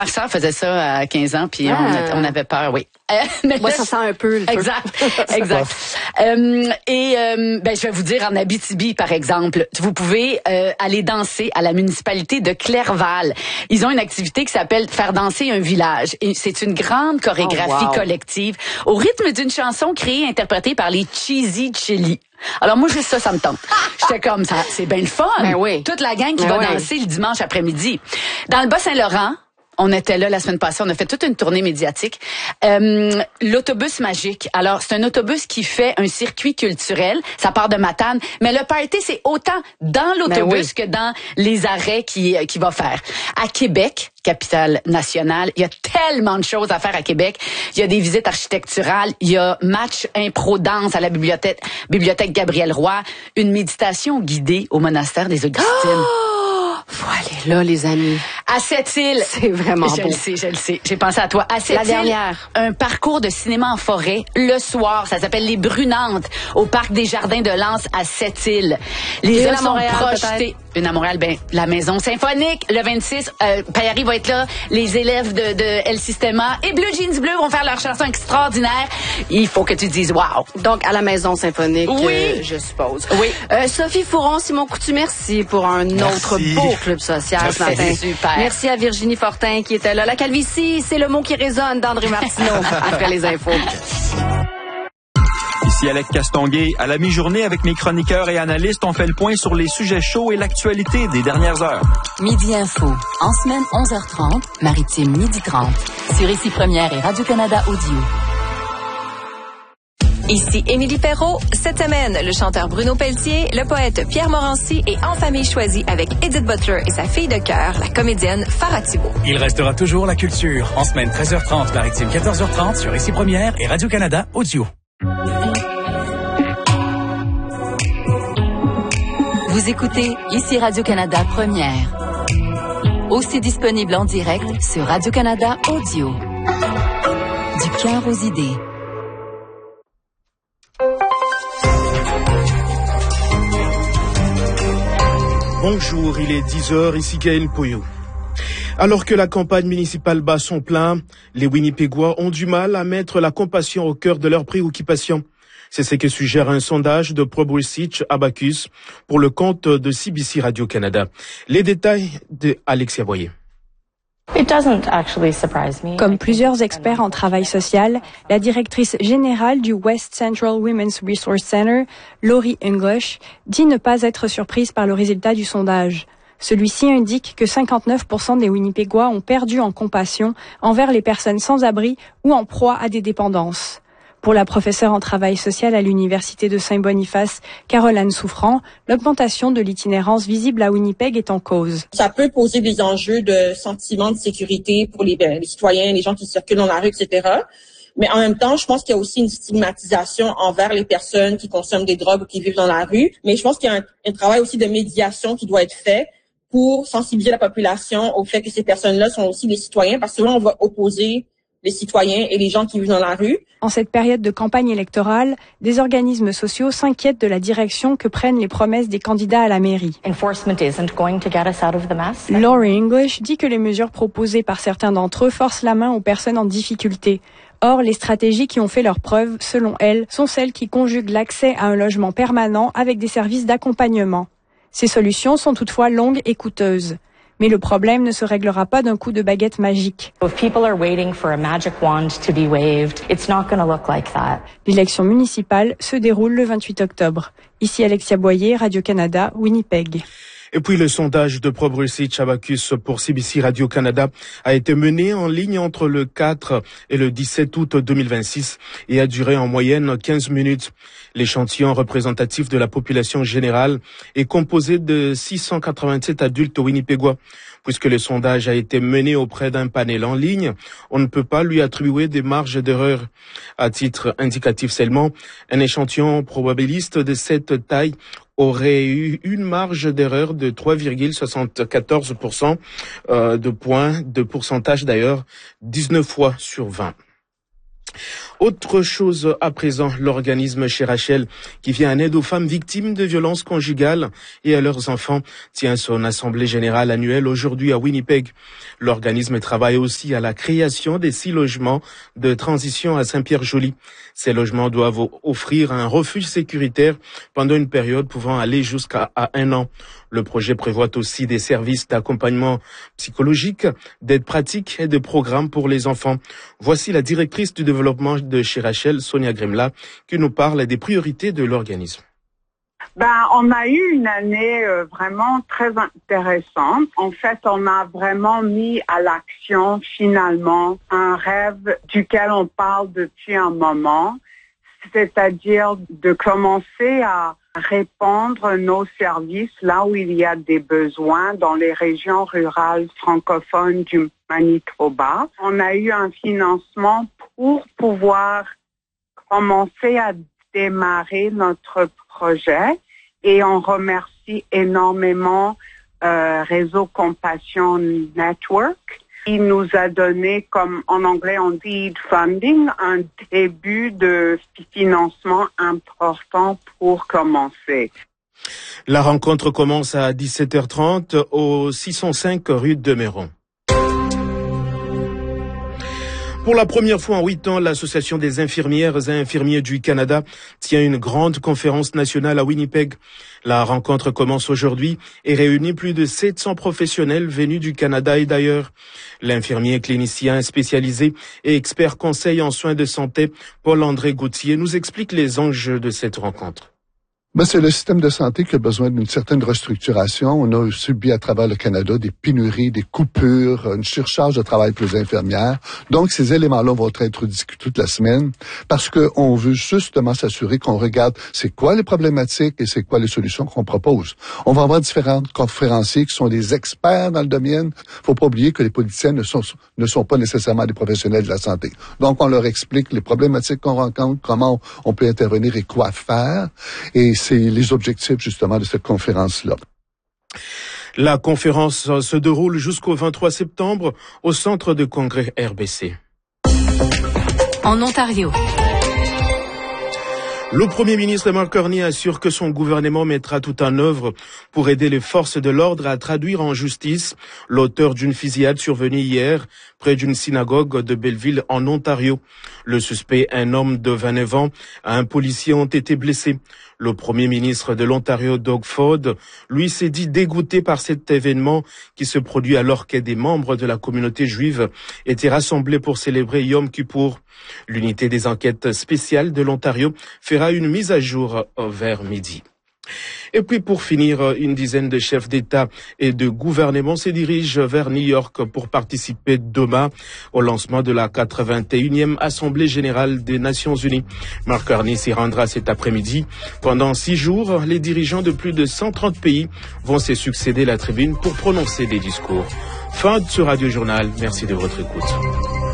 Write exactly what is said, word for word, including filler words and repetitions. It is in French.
Ma sœur faisait ça à quinze ans, puis ah. on, on avait peur, oui. Euh, mais Moi, là, ça sent un peu. Le exact, exact. euh, et euh, ben, je vais vous dire, en Abitibi, par exemple, vous pouvez euh, aller danser à la municipalité de Clerval. Ils ont une activité qui s'appelle faire danser un village. Et c'est une grande chorégraphie oh, wow. collective au rythme d'une chanson créée et interprétée par les Cheesy Chili. Alors moi, juste ça, ça me tente. J'étais comme ça, c'est bien le fun. Ben oui. Toute la gang qui ben va oui. danser le dimanche après-midi. Dans le Bas-Saint-Laurent, on était là la semaine passée, on a fait toute une tournée médiatique. Euh, l'autobus magique. Alors, c'est un autobus qui fait un circuit culturel. Ça part de Matane. Mais le party, c'est autant dans l'autobus oui. que dans les arrêts qu'il qui va faire. À Québec, capitale nationale, il y a tellement de choses à faire à Québec. Il y a des visites architecturales, il y a match impro-danse à la bibliothèque, bibliothèque Gabriel Roy, une méditation guidée au monastère des Augustines. Oh! Faut aller là, les amis. À Sept-Îles. C'est vraiment je beau. Je le sais, je le sais. J'ai pensé à toi. À Sept-Îles. La dernière. Un parcours de cinéma en forêt le soir. Ça s'appelle Les Brunantes au Parc des Jardins de Lens à Sept-Îles. Les œuvres sont projetées. Une à Montréal, ben, la Maison Symphonique. Le vingt-six, euh, Payari va être là. Les élèves de, de El Sistema et Bleu Jeans Bleu vont faire leur chanson extraordinaire. Il faut que tu dises wow. Donc, à la Maison Symphonique, oui. euh, je suppose. Oui. Euh, Sophie Fouron, Simon Coutu, merci pour un merci. autre beau club social ce matin. Super. Merci à Virginie Fortin qui était là. La calvitie, c'est le mot qui résonne d'André Martineau après les infos. Ici Alec Castonguay. À la mi-journée, avec mes chroniqueurs et analystes, on fait le point sur les sujets chauds et l'actualité des dernières heures. Midi Info. En semaine, onze heures trente. Maritime, midi trente. Sur Ici Première et Radio-Canada Audio. Ici Émilie Perrault. Cette semaine, le chanteur Bruno Pelletier, le poète Pierre Morancy et En famille choisie avec Edith Butler et sa fille de cœur, la comédienne Farah Thibault. Il restera toujours la culture. En semaine, treize heures trente, Maritime, quatorze heures trente, sur Ici Première et Radio-Canada Audio. Vous écoutez Ici Radio-Canada Première. Aussi disponible en direct sur Radio-Canada Audio. Du cœur aux idées. Bonjour, il est dix heures, ici Gaël Poyot. Alors que la campagne municipale bat son plein, les Winnipégois ont du mal à mettre la compassion au cœur de leurs préoccupations. C'est ce que suggère un sondage de Progressive Abacus pour le compte de C B C Radio-Canada. Les détails de Alexia Boyer. Comme plusieurs experts en travail social, la directrice générale du West Central Women's Resource Center, Laurie English, dit ne pas être surprise par le résultat du sondage. Celui-ci indique que cinquante-neuf pour cent des Winnipégois ont perdu en compassion envers les personnes sans abri ou en proie à des dépendances. Pour la professeure en travail social à l'Université de Saint-Boniface, Caroline Souffrant, l'augmentation de l'itinérance visible à Winnipeg est en cause. Ça peut poser des enjeux de sentiment de sécurité pour les, les citoyens, les gens qui circulent dans la rue, et cetera. Mais en même temps, je pense qu'il y a aussi une stigmatisation envers les personnes qui consomment des drogues ou qui vivent dans la rue. Mais je pense qu'il y a un, un travail aussi de médiation qui doit être fait pour sensibiliser la population au fait que ces personnes-là sont aussi des citoyens, parce que souvent on va opposer les citoyens et les gens qui vivent dans la rue. En cette période de campagne électorale, des organismes sociaux s'inquiètent de la direction que prennent les promesses des candidats à la mairie. Laurie English dit que les mesures proposées par certains d'entre eux forcent la main aux personnes en difficulté. Or, les stratégies qui ont fait leurs preuves, selon elle, sont celles qui conjuguent l'accès à un logement permanent avec des services d'accompagnement. Ces solutions sont toutefois longues et coûteuses. Mais le problème ne se réglera pas d'un coup de baguette magique. L'élection municipale se déroule le vingt-huit octobre. Ici Alexia Boyer, Radio-Canada, Winnipeg. Et puis le sondage de Progressive Abacus pour C B C Radio-Canada a été mené en ligne entre le quatre et le dix-sept août deux mille vingt-six et a duré en moyenne quinze minutes. L'échantillon représentatif de la population générale est composé de six cent quatre-vingt-sept adultes winnipégois. Puisque le sondage a été mené auprès d'un panel en ligne, on ne peut pas lui attribuer des marges d'erreur. À titre indicatif seulement, un échantillon probabiliste de cette taille aurait eu une marge d'erreur de trois virgule soixante-quatorze pour cent euh, de points, de pourcentage d'ailleurs, dix-neuf fois sur vingt. Autre chose à présent, l'organisme Chez Rachel, qui vient en aide aux femmes victimes de violences conjugales et à leurs enfants, tient son assemblée générale annuelle aujourd'hui à Winnipeg. L'organisme travaille aussi à la création des six logements de transition à Saint-Pierre-Joli. Ces logements doivent offrir un refuge sécuritaire pendant une période pouvant aller jusqu'à à un an. Le projet prévoit aussi des services d'accompagnement psychologique, d'aide pratique et de programmes pour les enfants. Voici la directrice du développement de Chez Rachel, Sonia Grimla, qui nous parle des priorités de l'organisme. Ben, on a eu une année euh, vraiment très intéressante. En fait, on a vraiment mis à l'action finalement un rêve duquel on parle depuis un moment, c'est-à-dire de commencer à répandre nos services là où il y a des besoins dans les régions rurales francophones du Manitoba. On a eu un financement pour pouvoir commencer à démarrer notre projet et on remercie énormément euh, Réseau Compassion Network. Il nous a donné, comme en anglais on dit seed funding, un début de financement important pour commencer. La rencontre commence à dix-sept heures trente au six cent cinq rue de Méron. Pour la première fois en huit ans, l'Association des infirmières et infirmiers du Canada tient une grande conférence nationale à Winnipeg. La rencontre commence aujourd'hui et réunit plus de sept cents professionnels venus du Canada et d'ailleurs. L'infirmier clinicien spécialisé et expert conseil en soins de santé, Paul-André Gauthier, nous explique les enjeux de cette rencontre. Ben, c'est le système de santé qui a besoin d'une certaine restructuration. On a subi à travers le Canada des pénuries, des coupures, une surcharge de travail pour les infirmières. Donc, ces éléments-là vont être discutés toute la semaine parce qu'on veut justement s'assurer qu'on regarde c'est quoi les problématiques et c'est quoi les solutions qu'on propose. On va avoir différents conférenciers qui sont des experts dans le domaine. Faut pas oublier que les politiciens ne sont, ne sont pas nécessairement des professionnels de la santé. Donc, on leur explique les problématiques qu'on rencontre, comment on peut intervenir et quoi faire. Et c'est les objectifs, justement, de cette conférence-là. La conférence se déroule jusqu'au vingt-trois septembre au Centre de congrès R B C. En Ontario. Le Premier ministre Mark Carney assure que son gouvernement mettra tout en œuvre pour aider les forces de l'ordre à traduire en justice l'auteur d'une fusillade survenue hier près d'une synagogue de Belleville en Ontario. Le suspect, un homme de vingt-neuf ans, un policier ont été blessés. Le Premier ministre de l'Ontario, Doug Ford, lui s'est dit dégoûté par cet événement qui se produit alors que des membres de la communauté juive étaient rassemblés pour célébrer Yom Kippour. L'unité des enquêtes spéciales de l'Ontario fera une mise à jour vers midi. Et puis pour finir, une dizaine de chefs d'État et de gouvernement se dirigent vers New York pour participer demain au lancement de la quatre-vingt-et-unième Assemblée générale des Nations unies. Mark Carney s'y rendra cet après-midi. Pendant six jours, les dirigeants de plus de cent trente pays vont se succéder la tribune pour prononcer des discours. Fin de ce Radio Journal. Merci de votre écoute.